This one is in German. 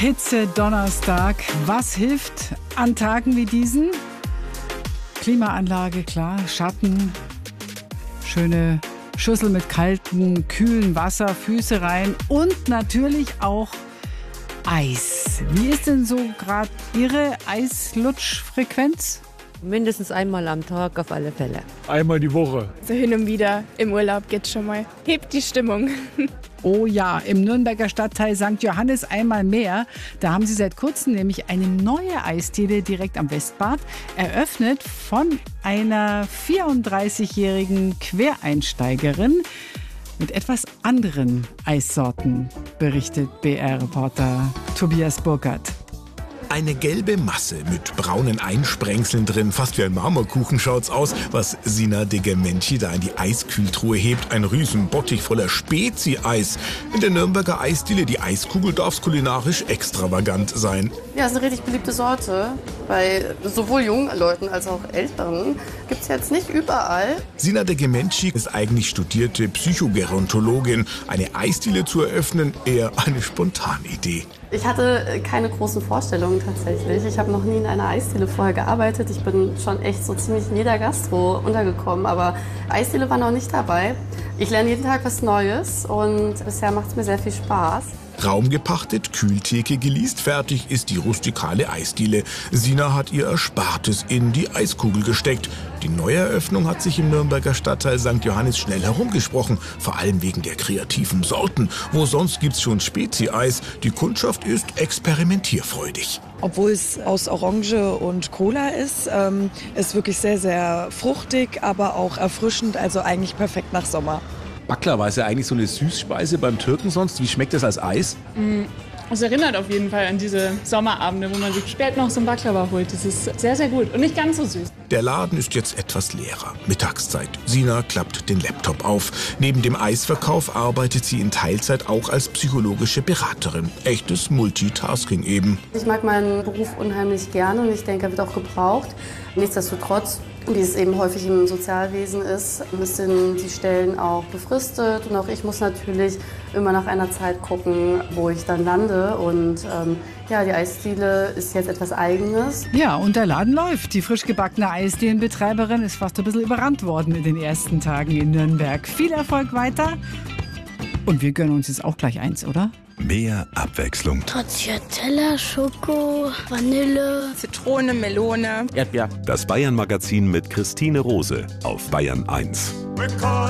Hitze-Donnerstag. Was hilft an Tagen wie diesen? Klimaanlage, klar, Schatten, schöne Schüssel mit kaltem, kühlen Wasser, Füße rein und natürlich auch Eis. Wie ist denn so gerade Ihre Eislutschfrequenz? Mindestens einmal am Tag auf alle Fälle. Einmal die Woche. So hin und wieder im Urlaub geht's schon mal. Hebt die Stimmung. Oh ja, im Nürnberger Stadtteil St. Johannes einmal mehr. Da haben sie seit kurzem nämlich eine neue Eisdiele direkt am Westbad eröffnet von einer 34-jährigen Quereinsteigerin mit etwas anderen Eissorten, berichtet BR-Reporter Tobias Burkhardt. Eine gelbe Masse mit braunen Einsprengseln drin, fast wie ein Marmorkuchen schaut's aus, was Sina de Gemenci da in die Eiskühltruhe hebt. Ein Riesenbottich voller Spezi-Eis. In der Nürnberger Eisdiele, die Eiskugel, darf's kulinarisch extravagant sein. Ja, ist eine richtig beliebte Sorte. Bei sowohl jungen Leuten als auch älteren gibt's jetzt nicht überall. Sina de Gemenci ist eigentlich studierte Psychogerontologin. Eine Eisdiele zu eröffnen, eher eine Spontanidee. Ich hatte keine großen Vorstellungen tatsächlich. Ich habe noch nie in einer Eisdiele vorher gearbeitet. Ich bin schon echt so ziemlich in jeder Gastro untergekommen, aber Eisdiele war noch nicht dabei. Ich lerne jeden Tag was Neues und bisher macht es mir sehr viel Spaß. Raum gepachtet, Kühltheke geleast, fertig ist die rustikale Eisdiele. Sina hat ihr Erspartes in die Eiskugel gesteckt. Die Neueröffnung hat sich im Nürnberger Stadtteil St. Johannes schnell herumgesprochen, vor allem wegen der kreativen Sorten. Wo sonst gibt's schon Spezi-Eis? Die Kundschaft ist experimentierfreudig. Obwohl es aus Orange und Cola ist, ist wirklich sehr, sehr fruchtig, aber auch erfrischend, also eigentlich perfekt nach Sommer. Baklava ist ja eigentlich so eine Süßspeise beim Türken sonst. Wie schmeckt das als Eis? Es erinnert auf jeden Fall an diese Sommerabende, wo man sich spät noch so ein Baklava holt. Das ist sehr, sehr gut und nicht ganz so süß. Der Laden ist jetzt etwas leerer. Mittagszeit. Sina klappt den Laptop auf. Neben dem Eisverkauf arbeitet sie in Teilzeit auch als psychologische Beraterin. Echtes Multitasking eben. Ich mag meinen Beruf unheimlich gerne und ich denke, er wird auch gebraucht. Nichtsdestotrotz, wie es eben häufig im Sozialwesen ist, sind die Stellen auch befristet. Und auch ich muss natürlich immer nach einer Zeit gucken, wo ich dann lande. Und die Eisdiele ist jetzt etwas Eigenes. Ja, und der Laden läuft. Die frisch gebackene Eisdielenbetreiberin ist fast ein bisschen überrannt worden in den ersten Tagen in Nürnberg. Viel Erfolg weiter. Und wir gönnen uns jetzt auch gleich eins, oder? Mehr Abwechslung. Stracciatella, Schoko, Vanille, Zitrone, Melone, Erdbeer. Das Bayern-Magazin mit Christine Rose auf Bayern 1.